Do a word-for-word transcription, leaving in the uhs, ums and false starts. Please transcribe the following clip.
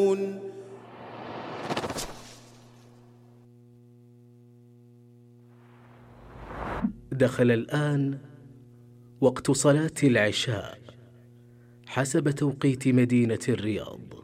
دخل الآن وقت صلاة العشاء حسب توقيت مدينة الرياض.